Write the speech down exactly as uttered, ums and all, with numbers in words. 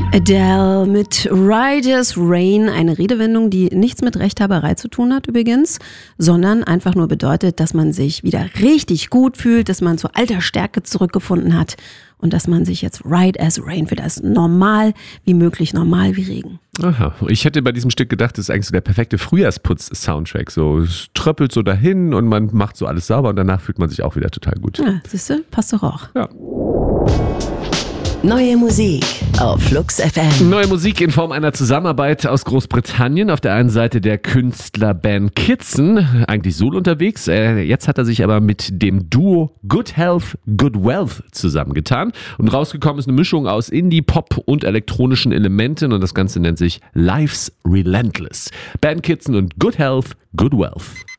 Adele mit Right as Rain, eine Redewendung, die nichts mit Rechthaberei zu tun hat übrigens, sondern einfach nur bedeutet, dass man sich wieder richtig gut fühlt, dass man zur alter Stärke zurückgefunden hat und dass man sich jetzt Right as Rain wieder so normal wie möglich, normal wie Regen. Aha, ich hätte bei diesem Stück gedacht, das ist eigentlich so der perfekte Frühjahrsputz-Soundtrack. So, es tröppelt so dahin und man macht so alles sauber und danach fühlt man sich auch wieder total gut. Ja, siehst du, passt doch auch. Ja. Neue Musik auf Flux F M. Neue Musik in Form einer Zusammenarbeit aus Großbritannien. Auf der einen Seite der Künstler Ben Kitson, eigentlich solo unterwegs. Jetzt hat er sich aber mit dem Duo Good Health, Good Wealth zusammengetan. Und rausgekommen ist eine Mischung aus Indie, Pop und elektronischen Elementen. Und das Ganze nennt sich Life's Relentless. Ben Kitson und Good Health, Good Wealth.